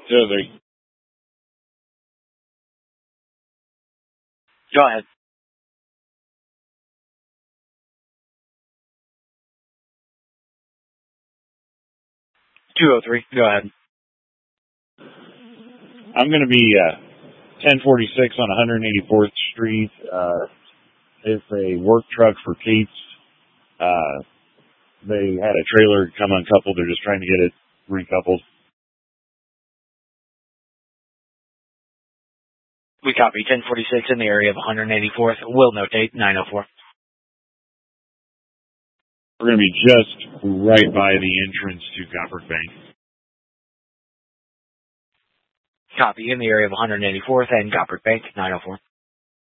203. Go ahead. 203. Go ahead. I'm going to be 1046 on 184th Street. It's a work truck for Kate's. They had a trailer come uncoupled. They're just trying to get it recoupled. We copy 1046 in the area of 184th. Will notate 904. We're going to be just right by the entrance to Copper Bank. Copy in the area of 184th and Copper Bank 904.